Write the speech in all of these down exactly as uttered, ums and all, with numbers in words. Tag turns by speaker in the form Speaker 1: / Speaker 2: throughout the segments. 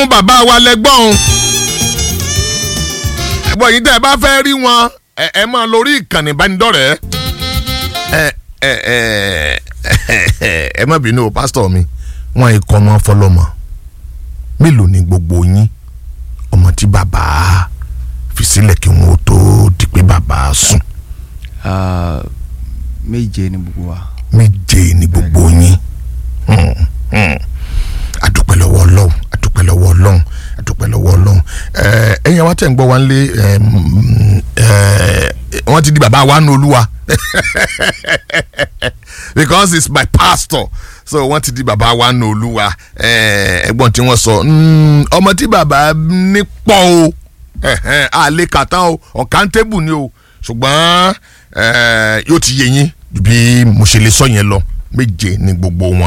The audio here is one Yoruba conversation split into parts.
Speaker 1: ṣeun bàbá wa lẹ́gbọ́n ẹ̀gbọ́n yìí tẹ́ ẹ bá fẹ́ rí wọn ẹ ẹ máa lórí ìkànnì ìbánidọ́rẹ̀ẹ́ ẹ ẹ ẹ ẹ má bínú o pásítọ̀ mi wọn ikọ̀ ọmọ fọlọ́mọ mélòó ni gbogbo yín ọmọ tí bàbá fi sílẹ̀ kí wọn ó tó di pé bàbá sùn.
Speaker 2: méje ni gbogbo wa.
Speaker 1: méje ni gbogbo yín adúpẹ́ lọ́wọ́ Ọlọ́run adúpẹ́ lọ́wọ́ Ọlọ́run adúpẹ́ lọ́wọ́ Ọlọ́run ẹ̀yin àwọn tẹ̀ ń gbọ́ wa ń lé wọ́n ti di bàbá wa nù Olúwa because it's my pastor so wọ́n ti di bàbá wa nù Olúwa ẹ̀gbọ́n tí wọ́n sọ ọmọ tí bàbá ní pọ̀ o àlè kàtá o ọ̀kántébù ni o ṣùgbọ́n yóò ti yé yín bí mo ṣe lè sọ yẹn lọ méje ní gbogbo wọn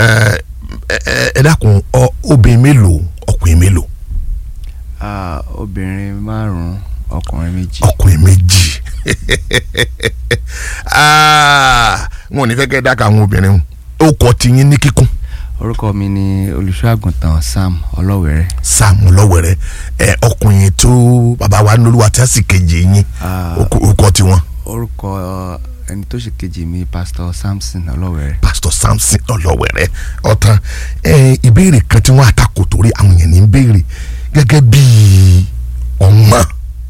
Speaker 1: ẹ dákun obìnrin mélòó ọkùnrin mélòó.
Speaker 2: obìnrin márùn-ún ọkùnrin méjì.
Speaker 1: ọkùnrin méjì wọn ò ní fẹ́ kẹ́ dáka àwọn obìnrin o kọ́ ti yín ní kíkún.
Speaker 2: orúkọ mi ni olùṣọ́àgùntàn Sam Ọlọ́wẹ̀rẹ́.
Speaker 1: Sam Ọlọ́wẹ̀rẹ́ ẹ ọkùnrin tó bàbá wa nílùú tí a sì kejì yín orúkọ tiwọn.
Speaker 2: orúkọ ẹni tó ṣe kejì mi Pastor Samson Ọlọ́wẹ̀rẹ́.
Speaker 1: Pastor Samson Ọlọ́wẹ̀rẹ́ ọ̀tàn ìbéèrè kan tí wọ́n àtakò torí àwọn yẹn ní béèrè gẹ́gẹ́ bí ọmọ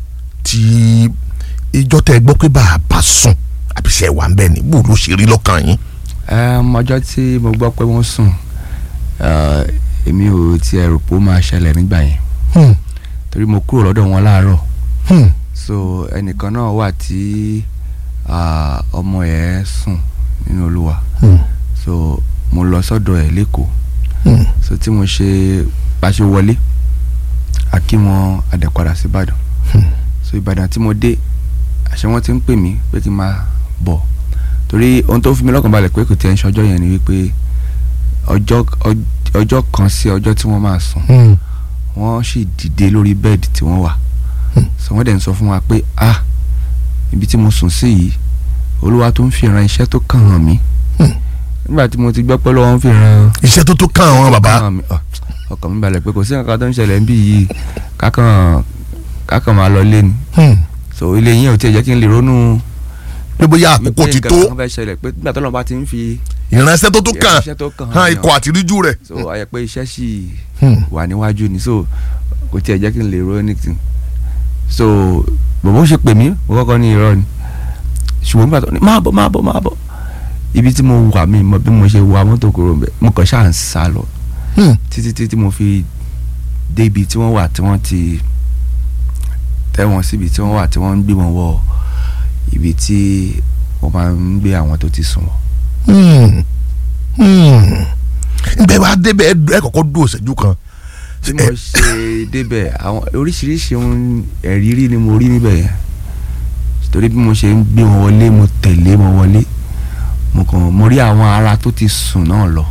Speaker 1: tí ìjọ tẹ gbọ́ pé bàbá sùn àbíṣe wà ń bẹ̀ ní bó ló ṣe rí lọ́kàn yín.
Speaker 2: ọjọ́ tí mo gbọ́ pé wọ́n sùn èmi ò tiẹ̀ rò pé ó máa ṣẹlẹ̀ nígbà yẹn torí mo kúrò lọ́dọ̀ wọn láàárọ̀ so ẹnìkan náà wà tí ọmọ ẹ̀ sùn nínú Olúwa so mo lọ sọ́dọ̀ ẹ̀ lẹ́kọ̀ọ́ so tí mo ṣe bá ṣe wọlé àkí wọn àdẹ̀padà sí Ìbàdàn so Ìbàdàn tí mo dé àṣẹ wọn ti ń pè mí pé kí n máa bọ̀ torí ohun tó fi mi lọ́kàn balẹ̀ pé kò tiẹ̀ ń ṣọjọ́ yẹn ni wípé ọjọ́ ọjọ́ kan sí ọjọ́ tí wọ́n máa sùn wọ́n sì dìde lórí bẹ́ẹ̀dì tí wọ́n wà so wọ́n dẹ̀ ń sọ fún wa pé ah ibi tí mo sùn sí yìí Olúwa tó ń fi ìran iṣẹ́ tó kàn hàn mí nígbà tí mo ti gbọ́ pé lọ́wọ́ ń fi ìran
Speaker 1: iṣẹ́ tó tó kàn àwọn bàbá
Speaker 2: ọkàn mi balẹ̀ pé kò sí nǹkan tó ń ṣẹlẹ̀ ń bí yìí kákan kákan máa lọ lé ni so ilé yẹn ò tiẹ̀ jẹ́ kí n lè ronú
Speaker 1: pé bóyá àkókò ti tó
Speaker 2: wípé nǹkan fẹ́ ṣẹlẹ̀ pé nígbà tó lọ́n bá ti ń fi
Speaker 1: ìránṣẹ́ tó tó kàn hàn ikọ̀ àtiríjú rẹ̀.
Speaker 2: so ayẹ pé iṣẹ́ sì wà níwájú ni so kò tiẹ̀ jẹ́ kí n lè ro anything so bòbó ṣe pè mí mo kọ́kọ́ ní irọ́ ni ṣùgbọ́n nígbà tó ní máa bọ̀ máa bọ̀ máa bọ̀ ibi tí mo wà mí mọ bí mo ṣe wa mọ́tò kúrò mbẹ́ mo kàn ṣáà ń sá lọ títí títí mo fi dé ibi tí wọ́n wà tí wọ́n ti tẹ́ wọn síbi tí wọ́n wà tí wọ́n ń gbé wọn wọ ibi tí wọ́n máa ń gbé àwọn tó ti sùn wọ̀.
Speaker 1: nbẹ wa débẹ̀ ẹ kọ́kọ́ dúró ṣẹ́jú kan.
Speaker 2: tí mo ṣe débẹ̀ àwọn oríṣiríṣi ohun ẹ̀rírí ni mo rí níbẹ̀ yẹn torí bí mo ṣe ń gbé wọn wọlé mo tẹ̀lé wọn wọlé mo kàn mo rí àwọn ara tó ti sùn náà lọ.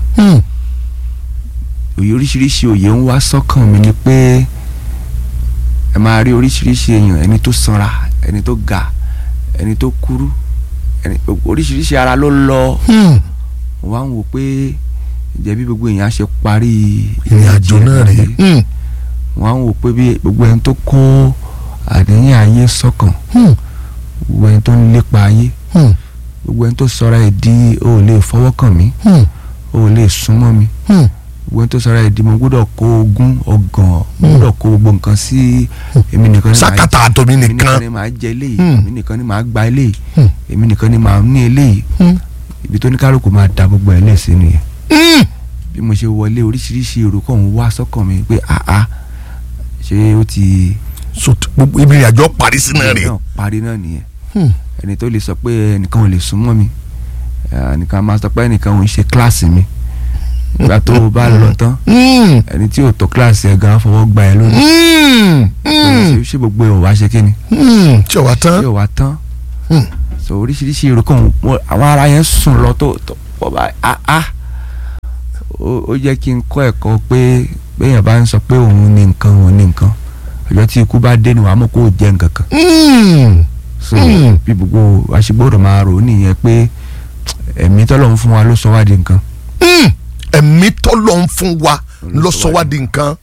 Speaker 2: òye oríṣiríṣi òye ń wá sọ́kàn mi ni pé ẹ máa rí oríṣiríṣi èèyàn ẹni tó sanra ẹni tó ga ẹni tó kúrú ẹni oríṣiríṣi ara ló lọ mo wá ń wò pé ǹjẹ́ bí gbogbo èèyàn ṣe parí
Speaker 1: ìrìn àjò náà rèé
Speaker 2: mo wá ń wò pé bí gbogbo ẹni tó kó àníyàn ayé sọ́kàn gbogbo ẹni tó ń lépa ayé gbogbo ẹni tó sọra ẹ̀ di o ò lè fọwọ́ kàn mí o ò lè súnmọ́ mi gbogbo ẹni tó sọra ẹ̀ di mo gbọ́dọ̀ kó ogún ọgàn mo gbọ́dọ̀ kó gbogbo nǹkan sí èmi nìkan ní
Speaker 1: sákàtà àtọ̀mí nìkan
Speaker 2: èmi nìkan ní màá jẹ eléyìí èmi nìkan ní màá gba eléyìí èmi nìkan ní màá ní eléyìí ibi tó ní kálukú máa da gbogbo ẹ̀ lẹ́sìn nìyẹn bí mo ṣe wọlé oríṣiríṣi èrò kan wá sọ́kàn mi pé àá ṣé ó ti
Speaker 1: gbogbo ibi ìrìnàjò parí sí náà rè
Speaker 2: parí náà nìyẹn ẹni tó lè sọ pé ẹnìkan ò lè súnmọ́ mi ẹnìkan máa sọ pé ẹnìkan ò ń ṣe kíláàsì mi ìgbà tó o bá lọ tán ẹni tí ò tó kíláàsì ẹ̀ gan fọwọ́ gba ẹ lónìí ṣé gbogbo ẹ̀ ò wá ṣe kí ni
Speaker 1: ṣé ò wá tán
Speaker 2: ṣé ò wá tán so oríṣiríṣi èrò kan àwọn ara yẹn sùn lọ tó pọ̀ bá a a ó jẹ́ kí n kọ́ ẹ̀kọ́ pé béèyàn bá ń sọ pé òun ní nǹkan òun ní nǹkan ọjọ́ tí ikú bá dé ni wàá mọ̀ kó o jẹ́ nǹkan kan so bí gbogbo àṣegbọ́dọ̀ máa rò ó nìyẹn pé ẹ̀mí tọ́lọ̀ ń fún wa ló sọ wá di nǹkan.
Speaker 1: ẹ̀mí tọ́lọ̀ ń fún wa ló sọ wá di nǹkan.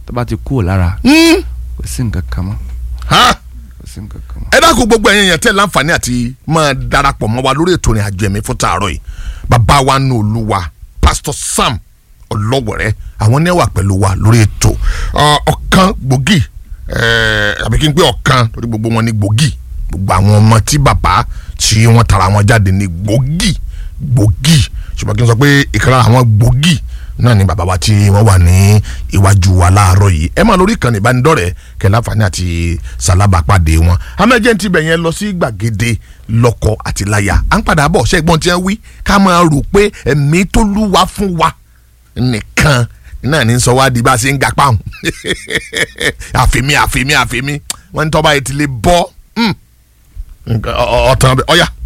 Speaker 2: tó bá ti kúrò lára
Speaker 1: Hmm.
Speaker 2: kò sí nǹkan kan mọ́
Speaker 1: Ha?
Speaker 2: kò sí nǹkan kan mọ́.
Speaker 1: ẹ dákun gbogbo ẹ̀yin yẹn tẹ́ láǹfààní àti máa darapọ̀ mọ́ wa lórí ètò ìrìn àjò ẹ̀mí fún tààrọ̀ yìí bàbá wa nù Olúwa Pastor Sam Ọlọ́wẹ̀rẹ́ àwọn ní wà pẹ̀lú wa lórí ètò Ọ, ọ̀kan gbòógì ẹ̀, àbí kí n pé ọ̀kan torí gbogbo wọn ní gbòógì gbogbo àwọn ọmọ tí bàbá tí wọ́n tara wọn jáde ní gbòógì gbòógì ṣùgbọ́n kí n sọ pé ìkàrà àwọn gbòógì náà ni bàbá wa tí wọ́n wà ní iwájú wa láàárọ̀ yìí ẹ máa lórí ìkànnì ìbánidọ́rẹ̀ẹ́ kẹ́ láǹfààní àti sàlábàpàdé wọn amẹ́jẹ́ ti bẹ̀ yẹn lọ sí gbàgede lọ́kọ àti láya à ń padà bọ̀ ṣẹ́gbọ́n tí wọ́n wí ká máa rò pé ẹ̀mí tó lúwa fún wa nìkan náà ní sọ wá di bá a ṣe ń ga páhùn àfẹ́mí àfẹ́mí àfẹ́mí wọ́n ní tọ́ba yìí ti lè bọ́ ọ̀tàn ọ̀ya